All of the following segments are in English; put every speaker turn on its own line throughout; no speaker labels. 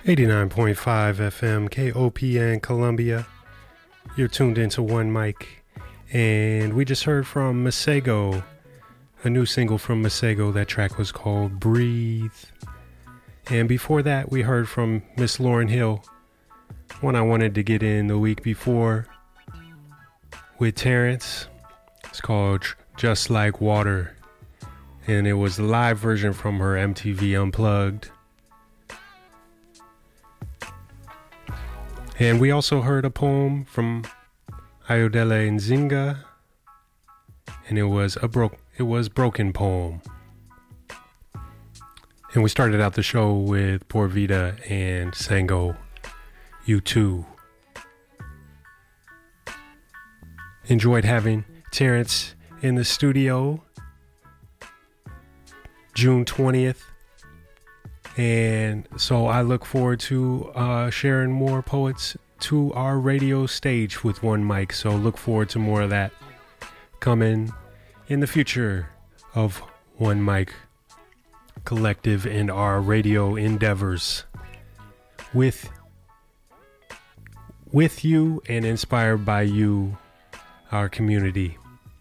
89.5 FM KOPN Columbia. You're tuned into One Mic. And we just heard from Masego, a new single from Masego. That track was called Breathe. And before that, we heard from Miss Lauryn Hill, one I wanted to get in the week before with Terrence. It's called Just Like Water. And it was the live version from her MTV Unplugged. And we also heard a poem from Ayodele Nzinga, and it was Broken Poem. And we started out the show with Poor Vita and Sango, You Too. Enjoyed having Terrence in the studio June 20th. And so I look forward to sharing more poets to our radio stage with One Mic. So look forward to more of that coming in the future of One Mic Collective and our radio endeavors with you and inspired by you, our community.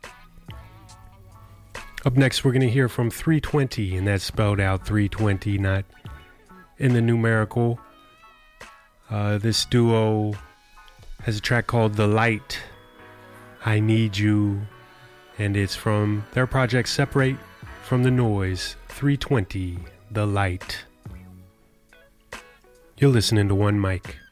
Up next, we're going to hear from 320, and that's spelled out 320, not in the numerical. This duo has a track called The Light, I Need You, and it's from their project Separate from the Noise. 320, The Light. You're listening to One Mic.